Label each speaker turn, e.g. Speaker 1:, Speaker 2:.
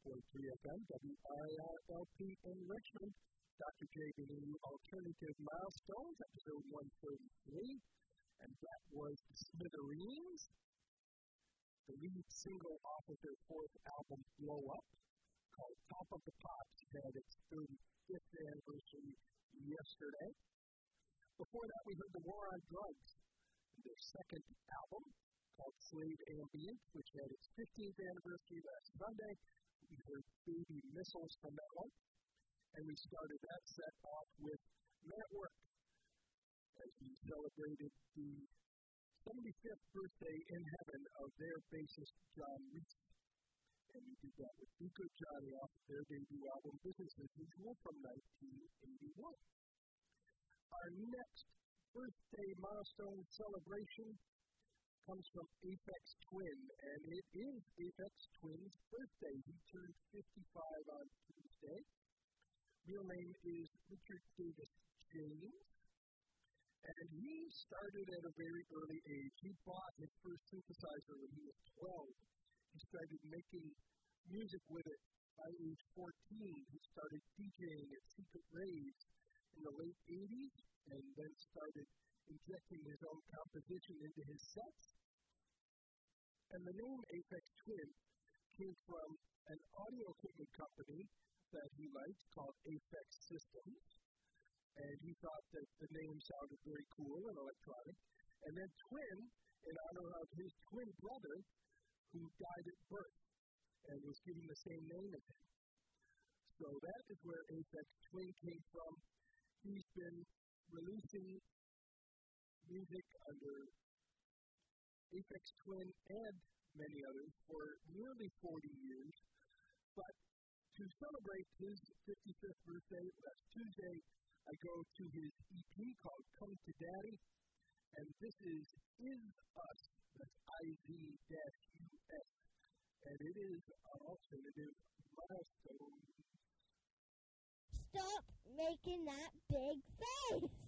Speaker 1: FM, WRLP in Richmond. Dr. J bringing you Alternative Milestones, episode 133. And that was Smithereens, the lead single off of their fourth album, Blow Up, called Top of the Pops. It had its 35th anniversary yesterday. Before that, we heard The War on Drugs, their second album, called Slave Ambient, which had its 15th anniversary last Sunday. We heard Baby Missiles from that one. And we started that set off with Men at Work, as we celebrated the 75th birthday in heaven of their bassist, John Reese. And we did that with Be Good Johnny off of their debut album, Business as Usual, from 1981. Our next birthday milestone celebration comes from Aphex Twin, and it is Aphex Twin's birthday. He turned 55 on Tuesday. Real name is Richard Davis James, and he started at a very early age. He bought his first synthesizer when he was 12. He started making music with it by age 14. He started DJing at Secret Raves in the late 80s, and then started injecting his own composition into his sets. And the name Aphex Twin came from an audio equipment company that he liked called Aphex Systems, and he thought that the name sounded very cool and electronic. And then Twin, in honor of his twin brother, who died at birth and was given the same name as him. So that is where Aphex Twin came from. He's been releasing music under Aphex Twin and many others for nearly 40 years, but to celebrate his 55th birthday, last Tuesday, I go to his EP called Come to Daddy, and this is Us, that's I-Z-U-S, and it is an alternative milestone.
Speaker 2: Stop making that big face!